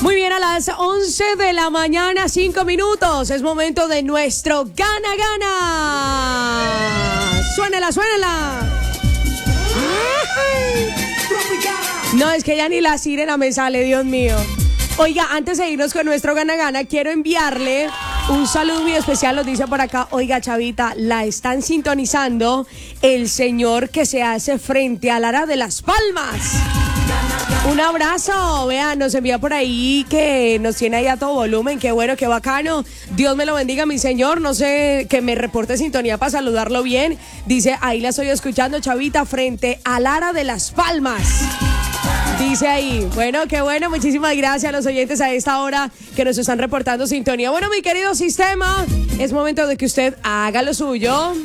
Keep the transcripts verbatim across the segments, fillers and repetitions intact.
Muy bien, a las once de la mañana, cinco minutos. Es momento de nuestro Gana Gana. Suénela, suénela. Ay. No, es que ya ni la sirena me sale, Dios mío. Oiga, antes de irnos con nuestro Gana Gana, quiero enviarle un saludo muy especial. Nos dice por acá, oiga, Chavita, la están sintonizando el señor que se hace frente a Lara de las Palmas. Un abrazo, vean, nos envía por ahí que nos tiene ahí a todo volumen, qué bueno, qué bacano. Dios me lo bendiga, mi señor, no sé, que me reporte sintonía para saludarlo bien. Dice, ahí la estoy escuchando, Chavita, frente a Lara de las Palmas. Dice ahí, bueno, qué bueno, muchísimas gracias a los oyentes a esta hora que nos están reportando sintonía. Bueno, mi querido sistema, es momento de que usted haga lo suyo.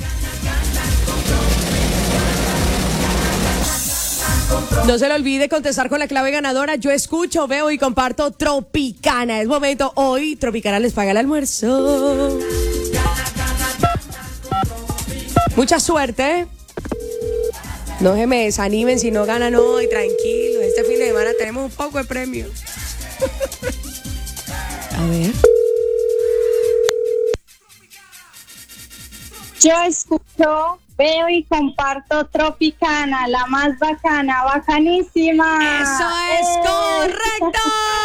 No se le olvide contestar con la clave ganadora. Yo escucho, veo y comparto Tropicana. Es momento, hoy Tropicana les paga el almuerzo. Mucha suerte. No se me desanimen si no ganan hoy, tranquilos. Este fin de semana tenemos un poco de premio. A ver. Yo escucho, veo y comparto Tropicana, la más bacana, bacanísima. ¡Eso es eh. correcto!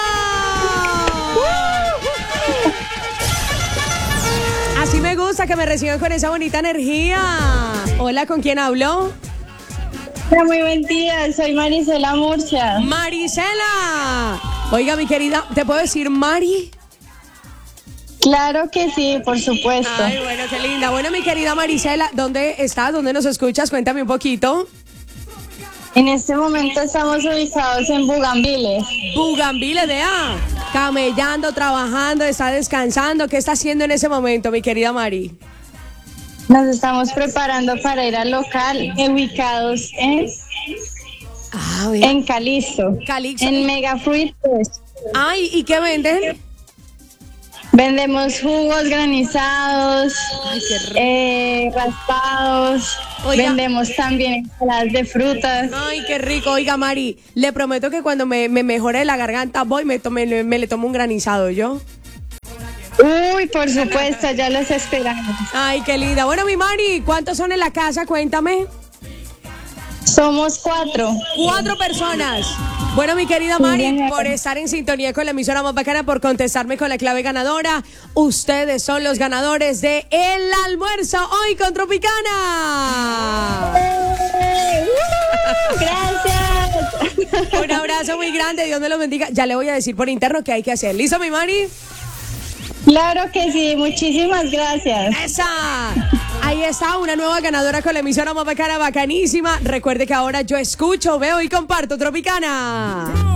Así me gusta que me reciban con esa bonita energía. Hola, ¿con quién hablo? Muy buen día, soy Marisela Murcia. ¡Marisela! Oiga, mi querida, ¿te puedo decir Mari? Claro que sí, por supuesto. Ay, bueno, qué linda. Bueno, mi querida Marisela, ¿dónde estás? ¿Dónde nos escuchas? Cuéntame un poquito. En este momento estamos ubicados en Bugambiles. Bugambiles, de A. Camellando, trabajando, está descansando. ¿Qué está haciendo en ese momento, mi querida Mari? Nos estamos preparando para ir al local, ubicados en, ah, en Calixto, Calixto, en Mega Fruit. Ay, ¿y qué venden? Vendemos jugos granizados, ay, qué rico. eh, raspados. Oiga. Vendemos también ensaladas de frutas. Ay, qué rico. Oiga, Mari, le prometo que cuando me, me mejore la garganta voy y me, tome, me, me le tomo un granizado, ¿yo? Uy, por supuesto, ya los esperamos. Ay, qué linda. Bueno, mi Mari, ¿cuántos son en la casa? Cuéntame. Somos cuatro. Cuatro personas. Bueno, mi querida Mari, bien, por estar en sintonía con la emisora más bacana, por contestarme con la clave ganadora. Ustedes son los ganadores de El Almuerzo hoy con Tropicana. ¡Eh! ¡Uh! Gracias. Un abrazo muy grande, Dios me lo bendiga. Ya le voy a decir por interno qué hay que hacer. ¿Listo, mi Mari? Claro que sí, muchísimas gracias. ¡Esa! Ahí está, una nueva ganadora con la emisora más bacana, bacanísima. Recuerde que ahora yo escucho, veo y comparto Tropicana.